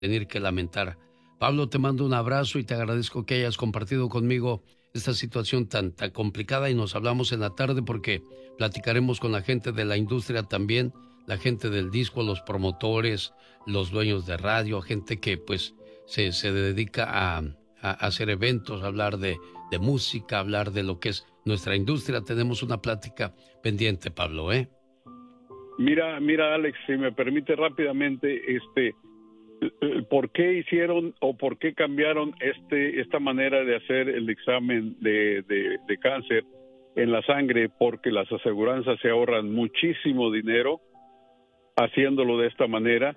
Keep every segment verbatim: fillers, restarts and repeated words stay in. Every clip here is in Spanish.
tener que lamentar. Pablo, te mando un abrazo y te agradezco que hayas compartido conmigo esta situación tan, tan complicada y nos hablamos en la tarde porque platicaremos con la gente de la industria también, la gente del disco, los promotores, los dueños de radio, gente que pues se, se dedica a, a, a hacer eventos, a hablar de, de música, a hablar de lo que es nuestra industria. Tenemos una plática pendiente, Pablo, ¿eh? Mira, mira, Alex, si me permite rápidamente, este, ¿por qué hicieron o por qué cambiaron este esta manera de hacer el examen de, de, de cáncer en la sangre? Porque las aseguranzas se ahorran muchísimo dinero haciéndolo de esta manera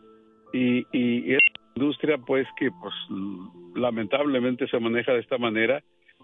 y, y es una industria pues que pues lamentablemente se maneja de esta manera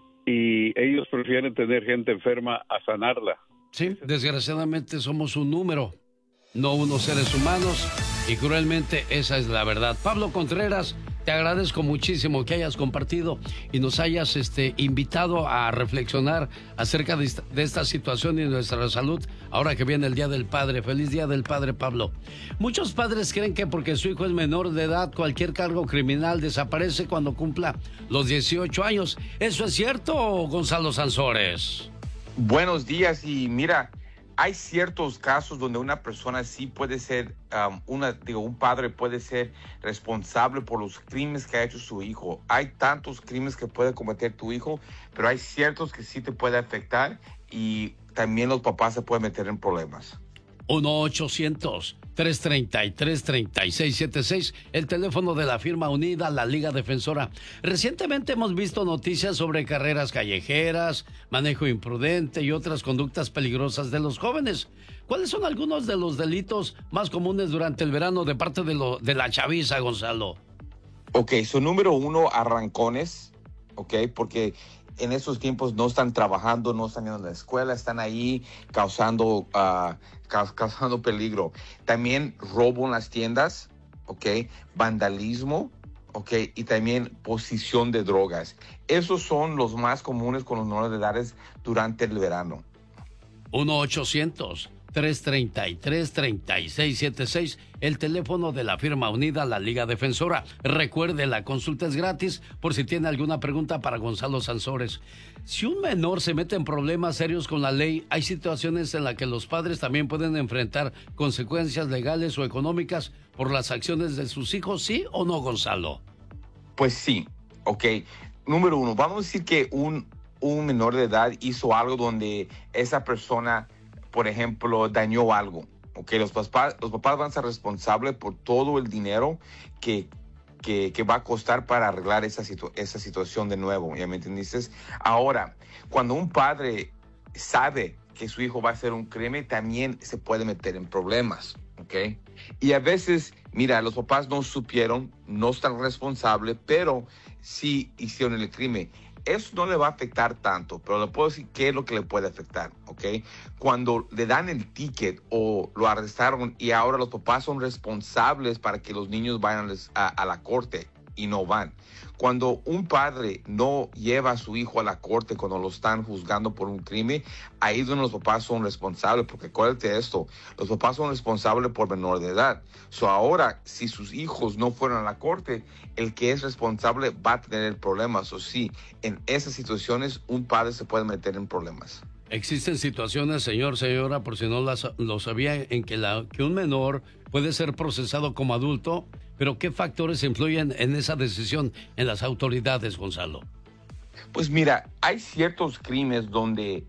y ellos prefieren tener gente enferma a sanarla. Sí, desgraciadamente somos un número, no unos seres humanos, y cruelmente esa es la verdad. Pablo Contreras, te agradezco muchísimo que hayas compartido y nos hayas este, invitado a reflexionar acerca de esta, de esta situación y nuestra salud ahora que viene el Día del Padre. Feliz Día del Padre, Pablo. Muchos padres creen que porque su hijo es menor de edad, cualquier cargo criminal desaparece cuando cumpla los dieciocho años. ¿Eso es cierto, Gonzalo Sansores? Buenos días, y mira, hay ciertos casos donde una persona sí puede ser, um, una, digo, un padre puede ser responsable por los crímenes que ha hecho su hijo. Hay tantos crímenes que puede cometer tu hijo, pero hay ciertos que sí te puede afectar y también los papás se pueden meter en problemas. uno ochocientos, tres treinta y tres, treinta y seis setenta y seis, el teléfono de la firma unida, la Liga Defensora. Recientemente hemos visto noticias sobre carreras callejeras, manejo imprudente y otras conductas peligrosas de los jóvenes. ¿Cuáles son algunos de los delitos más comunes durante el verano de parte de, lo, de la chaviza, Gonzalo? Ok, so número uno, arrancones, ok, porque en estos tiempos no están trabajando, no están yendo a la escuela, están ahí causando, uh, ca- causando peligro. También robo en las tiendas, ok, vandalismo, ok, y también posesión de drogas. Esos son los más comunes con los menores de edades durante el verano. uno ochocientos, tres treinta y tres, treinta y seis setenta y seis, el teléfono de la firma unida, la Liga Defensora. Recuerde, la consulta es gratis por si tiene alguna pregunta para Gonzalo Sansores. Si un menor se mete en problemas serios con la ley, hay situaciones en las que los padres también pueden enfrentar consecuencias legales o económicas por las acciones de sus hijos, ¿sí o no, Gonzalo? Pues sí, ok. Número uno, vamos a decir que un, un menor de edad hizo algo donde esa persona, por ejemplo, dañó algo. Okay, los papás, los papás van a ser responsables por todo el dinero que, que, que va a costar para arreglar esa, situ, esa situación de nuevo. ¿Ya me entendiste? Ahora, cuando un padre sabe que su hijo va a hacer un crimen, también se puede meter en problemas. Okay? Y a veces, mira, los papás no supieron, no están responsables, pero sí hicieron el crimen. Eso no le va a afectar tanto, pero le puedo decir qué es lo que le puede afectar, ¿ok? Cuando le dan el ticket o lo arrestaron y ahora los papás son responsables para que los niños vayan a, a la corte y no van. Cuando un padre no lleva a su hijo a la corte cuando lo están juzgando por un crimen, ahí es donde los papás son responsables, porque acuérdate de esto, los papás son responsables por menor de edad. So ahora, si sus hijos no fueron a la corte, el que es responsable va a tener problemas. O sí, en esas situaciones un padre se puede meter en problemas. Existen situaciones, señor, señora, por si no las, lo sabía, en que, la, que un menor puede ser procesado como adulto, pero ¿qué factores influyen en esa decisión en las autoridades, Gonzalo? Pues mira, hay ciertos crímenes donde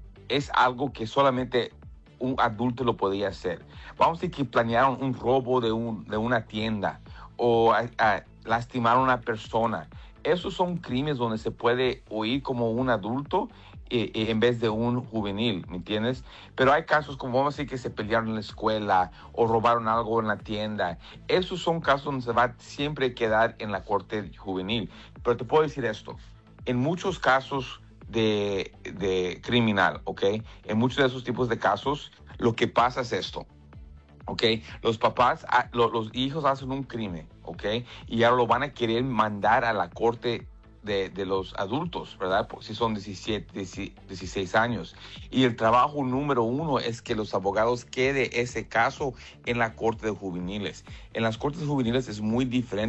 es algo que solamente un adulto lo podía hacer. Vamos a decir que planearon un robo de, un, de una tienda o a, a lastimar a una persona. Esos son crímenes donde se puede oír como un adulto eh, eh, en vez de un juvenil, ¿me entiendes? Pero hay casos como, vamos a decir, que se pelearon en la escuela o robaron algo en la tienda. Esos son casos donde se va a siempre quedar en la corte juvenil. Pero te puedo decir esto, en muchos casos de, de criminal, ¿ok? En muchos de esos tipos de casos, lo que pasa es esto. ¿Ok? Los papás, los hijos hacen un crimen, ¿ok? Y ahora lo van a querer mandar a la corte de, de los adultos, ¿verdad? Pues si son diecisiete, dieciséis años. Y el trabajo número uno es que los abogados quede ese caso en la corte de juveniles. En las cortes juveniles es muy diferente.